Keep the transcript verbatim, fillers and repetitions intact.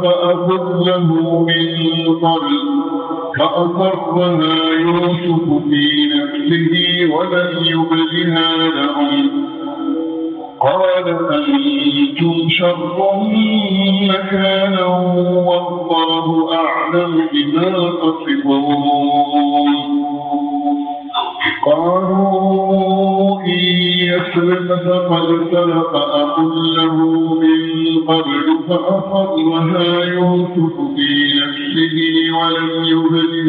فأخذه من قبل فأصرها يوسف في نفسه ولم يبدها لهم قال أنتم شر مكانا والله أعلم بما تصفون قالوا إن يسرق فقد سرق أخ له من قبل فأصرها يوسف في نفسه ولم يبدها